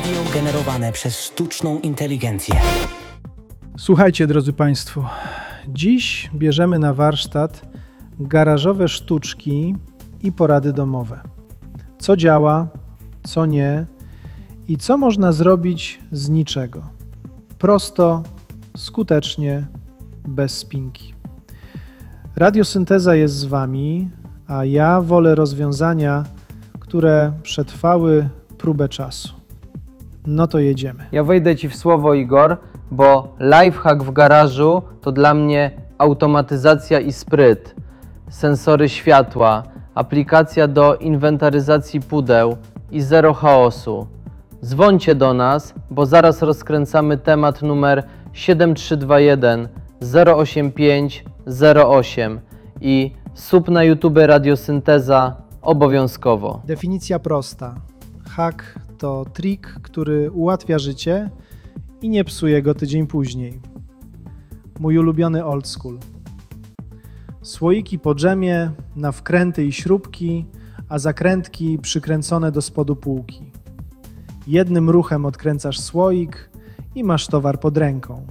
Radio generowane przez sztuczną inteligencję. Słuchajcie, drodzy Państwo, dziś bierzemy na warsztat garażowe sztuczki i porady domowe. Co działa, co nie i co można zrobić z niczego. Prosto, skutecznie, bez spinki. Radiosynteza jest z Wami, a ja wolę rozwiązania, które przetrwały próbę czasu. No to jedziemy. Ja wejdę Ci w słowo, Igor, bo lifehack w garażu to dla mnie automatyzacja i spryt, sensory światła, aplikacja do inwentaryzacji pudeł i zero chaosu. Dzwońcie do nas, bo zaraz rozkręcamy temat numer 7321 085 08 i sub na YouTube Radiosynteza obowiązkowo. Definicja prosta. Hack to trik, który ułatwia życie i nie psuje go tydzień później. Mój ulubiony old school. Słoiki po dżemie, na wkręty i śrubki, a zakrętki przykręcone do spodu półki. Jednym ruchem odkręcasz słoik i masz towar pod ręką.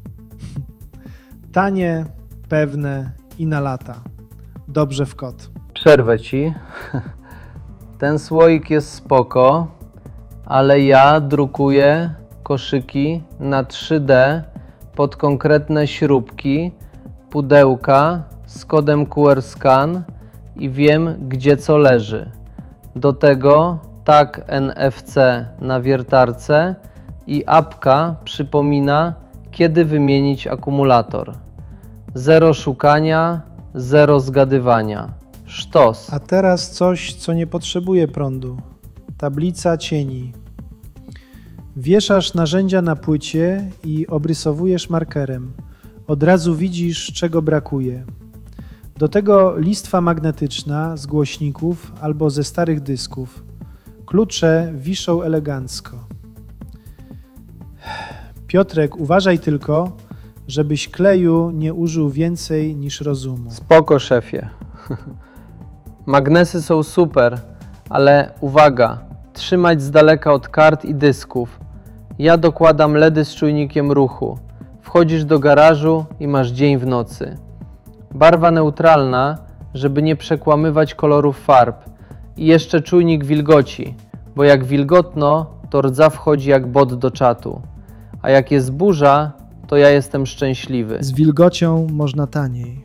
Tanie, pewne i na lata. Dobrze w kot. Przerwę Ci. Ten słoik jest spoko, ale ja drukuję koszyki na 3D pod konkretne śrubki, pudełka z kodem QR Scan i wiem, gdzie co leży. Do tego tag NFC na wiertarce i apka przypomina, kiedy wymienić akumulator. Zero szukania, zero zgadywania. Sztos. A teraz coś, co nie potrzebuje prądu. Tablica cieni. Wieszasz narzędzia na płycie i obrysowujesz markerem. Od razu widzisz, czego brakuje. Do tego listwa magnetyczna z głośników albo ze starych dysków. Klucze wiszą elegancko. Piotrek, uważaj tylko, żebyś kleju nie użył więcej niż rozumu. Spoko, szefie. Magnesy są super, ale uwaga, trzymać z daleka od kart i dysków. Ja dokładam LEDy z czujnikiem ruchu. Wchodzisz do garażu i masz dzień w nocy. Barwa neutralna, żeby nie przekłamywać kolorów farb. I jeszcze czujnik wilgoci, bo jak wilgotno, to rdza wchodzi jak bot do czatu. A jak jest burza, to ja jestem szczęśliwy. Z wilgocią można taniej.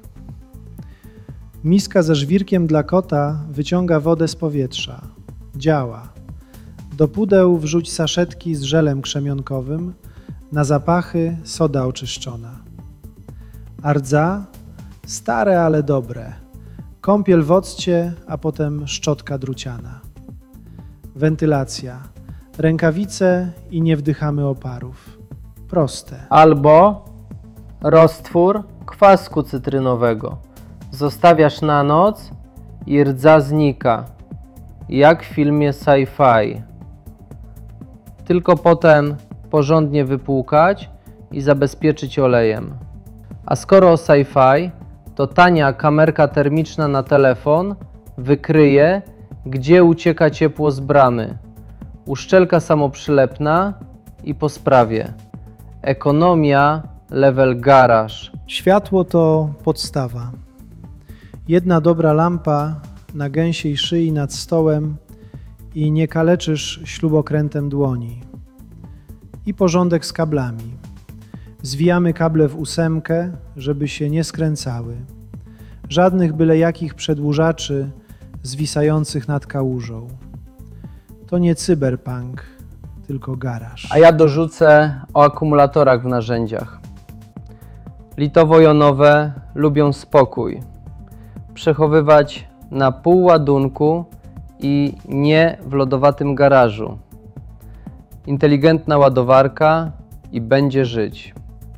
Miska ze żwirkiem dla kota wyciąga wodę z powietrza. Działa. Do pudeł wrzuć saszetki z żelem krzemionkowym, na zapachy soda oczyszczona. A rdza? Stare, ale dobre. Kąpiel w occie, a potem szczotka druciana. Wentylacja. Rękawice i nie wdychamy oparów. Proste. Albo roztwór kwasku cytrynowego. Zostawiasz na noc i rdza znika, jak w filmie sci-fi. Tylko potem porządnie wypłukać i zabezpieczyć olejem. A skoro o sci-fi, to tania kamerka termiczna na telefon wykryje, gdzie ucieka ciepło z bramy. Uszczelka samoprzylepna i po sprawie. Ekonomia level garaż. Światło to podstawa. Jedna dobra lampa na gęsiej szyi nad stołem i nie kaleczysz śrubokrętem dłoni. I porządek z kablami. Zwijamy kable w ósemkę, żeby się nie skręcały. Żadnych byle jakich przedłużaczy zwisających nad kałużą. To nie cyberpunk, tylko garaż. A ja dorzucę o akumulatorach w narzędziach. Litowo-jonowe lubią spokój. Przechowywać na pół ładunku i nie w lodowatym garażu. Inteligentna ładowarka i będzie żyć.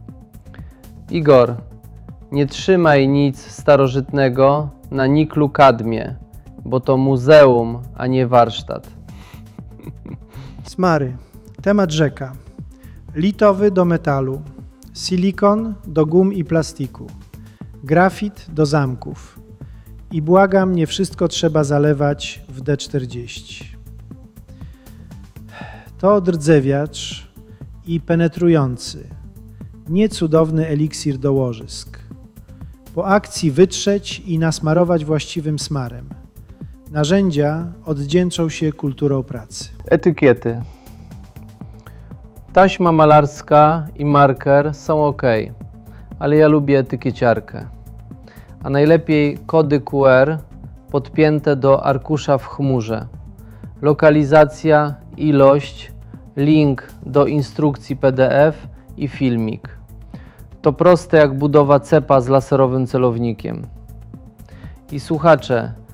Igor, nie trzymaj nic starożytnego na niklu kadmie, bo to muzeum, a nie warsztat. Smary. Temat rzeka. Litowy do metalu. Silikon do gum i plastiku. Grafit do zamków. I błagam, nie wszystko trzeba zalewać w D40. To odrdzewiacz i penetrujący, niecudowny eliksir do łożysk. Po akcji wytrzeć i nasmarować właściwym smarem. Narzędzia oddzięczą się kulturą pracy. Etykiety. Taśma malarska i marker są ok, ale ja lubię etykieciarkę. A najlepiej kody QR podpięte do arkusza w chmurze. Lokalizacja, ilość, link do instrukcji PDF i filmik. To proste jak budowa cepa z laserowym celownikiem. I słuchacze,